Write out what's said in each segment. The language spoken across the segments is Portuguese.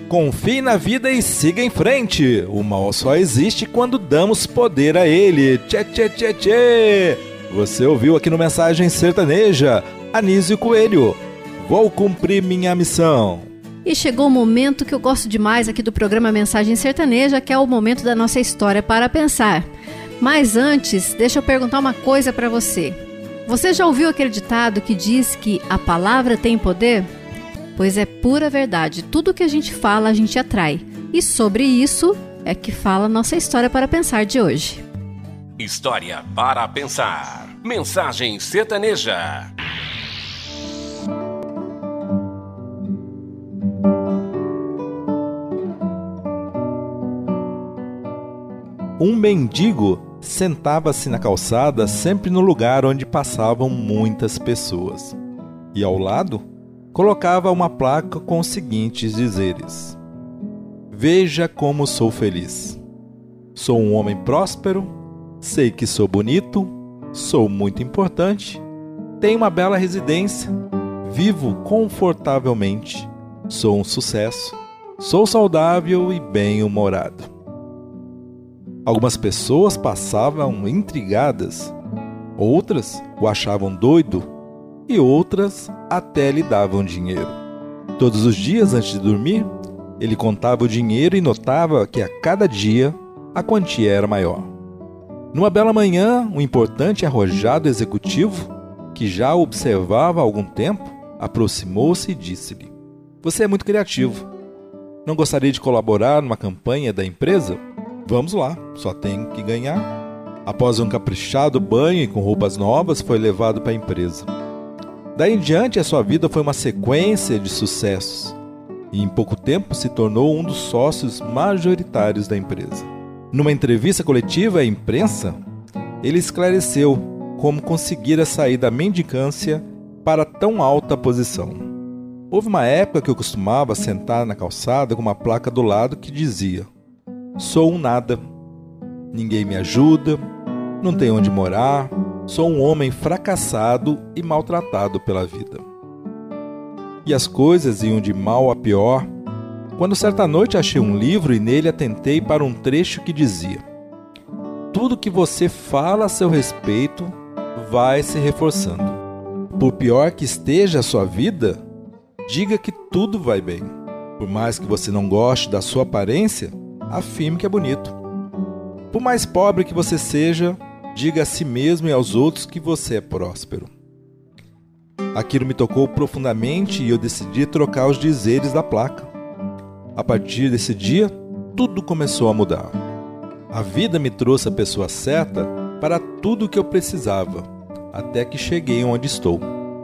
Confie na vida e siga em frente. O mal só existe quando damos poder a ele. Tchê, tchê, tchê, tchê. Você ouviu aqui no Mensagem Sertaneja, Anísio Coelho. Vou cumprir minha missão. E chegou o momento que eu gosto demais aqui do programa Mensagem Sertaneja, que é o momento da nossa história para pensar. Mas antes, deixa eu perguntar uma coisa para você. Você já ouviu aquele ditado que diz que a palavra tem poder? Pois é pura verdade. Tudo que a gente fala, a gente atrai. E sobre isso é que fala a nossa história para pensar de hoje. História para pensar. Mensagem Sertaneja. Um mendigo sentava-se na calçada, sempre no lugar onde passavam muitas pessoas. E ao lado, colocava uma placa com os seguintes dizeres: Veja como sou feliz. Sou um homem próspero, sei que sou bonito, sou muito importante, tenho uma bela residência, vivo confortavelmente, sou um sucesso, sou saudável e bem-humorado. Algumas pessoas passavam intrigadas, outras o achavam doido e outras até lhe davam dinheiro. Todos os dias antes de dormir, ele contava o dinheiro e notava que a cada dia a quantia era maior. Numa bela manhã, um importante e arrojado executivo, que já o observava há algum tempo, aproximou-se e disse-lhe: Você é muito criativo. Não gostaria de colaborar numa campanha da empresa? Vamos lá, só tem que ganhar. Após um caprichado banho e com roupas novas, foi levado para a empresa. Daí em diante, a sua vida foi uma sequência de sucessos. E em pouco tempo se tornou um dos sócios majoritários da empresa. Numa entrevista coletiva à imprensa, ele esclareceu como conseguira sair da mendicância para tão alta posição. Houve uma época que eu costumava sentar na calçada com uma placa do lado que dizia: Sou um nada, ninguém me ajuda, não tenho onde morar, sou um homem fracassado e maltratado pela vida. E as coisas iam de mal a pior, quando certa noite achei um livro e nele atentei para um trecho que dizia: Tudo que você fala a seu respeito vai se reforçando. Por pior que esteja a sua vida, diga que tudo vai bem. Por mais que você não goste da sua aparência, afirme que é bonito. Por mais pobre que você seja, diga a si mesmo e aos outros que você é próspero. Aquilo me tocou profundamente e eu decidi trocar os dizeres da placa. A partir desse dia, tudo começou a mudar. A vida me trouxe a pessoa certa para tudo o que eu precisava, até que cheguei onde estou.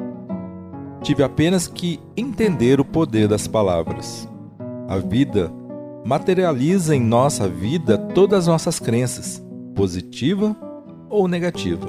Tive apenas que entender o poder das palavras. A vida materializa em nossa vida todas as nossas crenças, positiva ou negativa.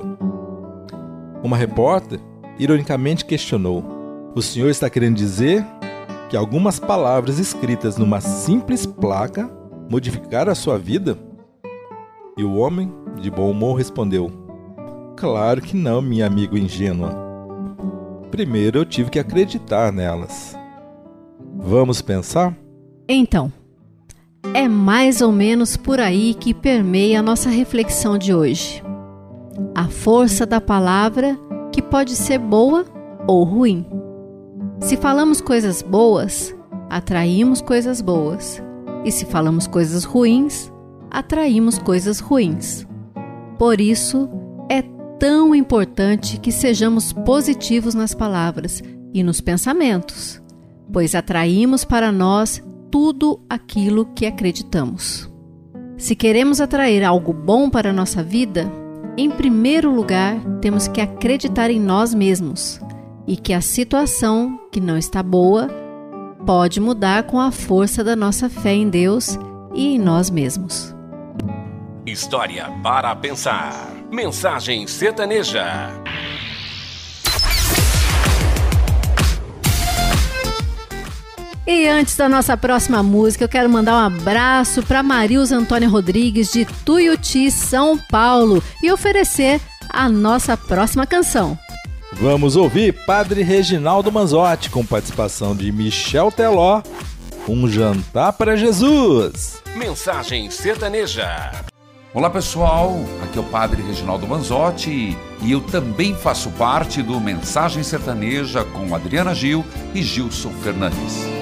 Uma repórter, ironicamente, questionou: O senhor está querendo dizer que algumas palavras escritas numa simples placa modificaram a sua vida? E o homem, de bom humor, respondeu: Claro que não, minha amiga ingênua. Primeiro eu tive que acreditar nelas. Vamos pensar? Então, é mais ou menos por aí que permeia a nossa reflexão de hoje. A força da palavra, que pode ser boa ou ruim. Se falamos coisas boas, atraímos coisas boas. E se falamos coisas ruins, atraímos coisas ruins. Por isso, é tão importante que sejamos positivos nas palavras e nos pensamentos, pois atraímos para nós tudo aquilo que acreditamos. Se queremos atrair algo bom para a nossa vida, em primeiro lugar, temos que acreditar em nós mesmos e que a situação que não está boa pode mudar com a força da nossa fé em Deus e em nós mesmos. História para pensar. Mensagem Sertaneja. E antes da nossa próxima música, eu quero mandar um abraço para Marilza Antônia Rodrigues, de Tuiuti, São Paulo, e oferecer a nossa próxima canção. Vamos ouvir Padre Reginaldo Manzotti, com participação de Michel Teló, Um jantar para Jesus. Mensagem sertaneja. Olá pessoal, aqui é o Padre Reginaldo Manzotti e eu também faço parte do Mensagem Sertaneja com Adriana Gil e Gilson Fernandes.